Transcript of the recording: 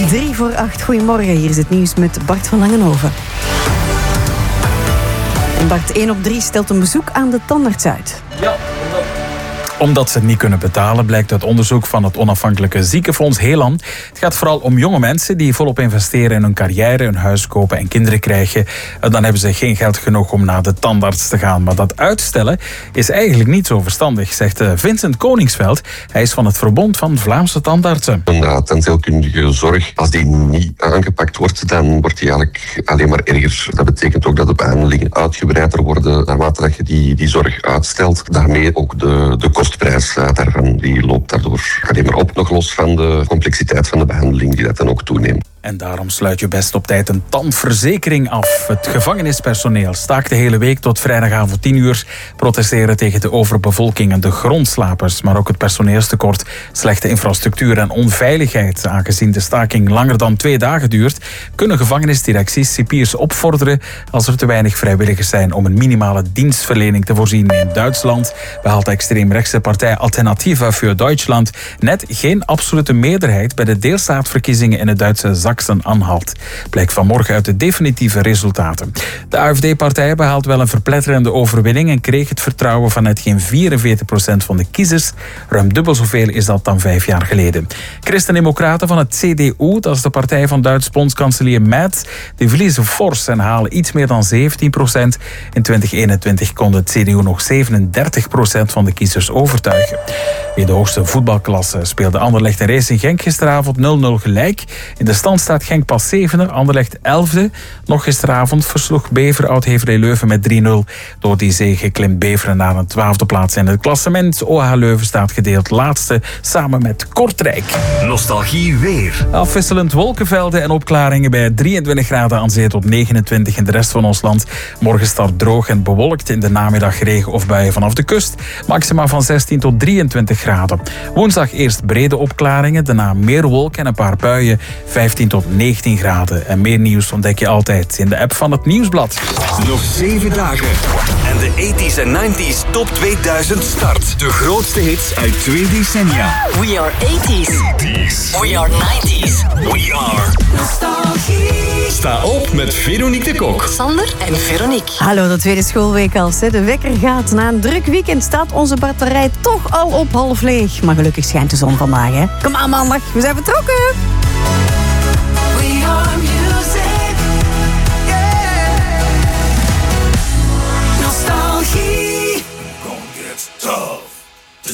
7:03. Goedemorgen, hier is het nieuws met Bart van Langenhoven. En Bart, 1 op 3 stelt een bezoek aan de tandarts uit. Ja, omdat ze het niet kunnen betalen, blijkt uit onderzoek van het onafhankelijke ziekenfonds Helan. Het gaat vooral om jonge mensen die volop investeren in hun carrière, een huis kopen en kinderen krijgen. Dan hebben ze geen geld genoeg om naar de tandarts te gaan. Maar dat uitstellen is eigenlijk niet zo verstandig, zegt Vincent Koningsveld. Hij is van het Verbond van Vlaamse Tandartsen. Een tandheelkundige zorg, als die niet aangepakt wordt, dan wordt die eigenlijk alleen maar erger. Dat betekent ook dat de behandelingen uitgebreider worden naarmate dat je die zorg uitstelt. Daarmee ook de kostprijs daarvan, die loopt daardoor alleen maar op, nog los van de complexiteit van de behandeling die dat dan ook toeneemt. En daarom sluit je best op tijd een tandverzekering af. Het gevangenispersoneel staakt de hele week tot vrijdagavond 10 uur. Protesteren tegen de overbevolking en de grondslapers. Maar ook het personeelstekort, slechte infrastructuur en onveiligheid. Aangezien de staking langer dan 2 dagen duurt, kunnen gevangenisdirecties cipiers opvorderen als er te weinig vrijwilligers zijn om een minimale dienstverlening te voorzien. In Duitsland behaalt de extreemrechtse partij Alternativa für Deutschland net geen absolute meerderheid bij de deelstaatverkiezingen in het Duitse Sachsen-Anhalt. Blijkt vanmorgen uit de definitieve resultaten. De AfD-partij behaalt wel een verpletterende overwinning en kreeg het vertrouwen van hetgeen 44% van de kiezers. Ruim dubbel zoveel is dat dan 5 jaar geleden. Christen-Democraten van het CDU, dat is de partij van Duits bondskanselier Merz, die verliezen fors en halen iets meer dan 17%. In 2021 kon het CDU nog 37% van de kiezers overtuigen. In de hoogste voetbalklasse speelde Anderlecht en Racing Genk gisteravond 0-0 gelijk. In de stand staat Genk pas 7e, Anderlecht 11e. Nog gisteravond versloeg Beveren Oud-Heverlee Leuven met 3-0. Door die zege klimt Beveren naar een 12e plaats in het klassement. OH Leuven staat gedeeld laatste, samen met Kortrijk. Nostalgie weer. Afwisselend wolkenvelden en opklaringen bij 23 graden aan zee tot 29 in de rest van ons land. Morgen start droog en bewolkt, in de namiddag regen of buien vanaf de kust. Maxima van 16 tot 23 graden. Woensdag eerst brede opklaringen, daarna meer wolken en een paar buien. 15 tot 19 graden. En meer nieuws ontdek je altijd in de app van het Nieuwsblad. Nog 7 dagen. En de 80s en 90s Top 2000 start. De grootste hits uit 2 decennia. We are 80s. We are 90s. We are Nostalgie. Sta op met Veronique de Kok. Sander en Veronique. Hallo, de tweede schoolweek al. De wekker gaat. Na een druk weekend staat onze batterij toch al op half leeg. Maar gelukkig schijnt de zon vandaag, hè. Kom aan maandag, we zijn vertrokken. We are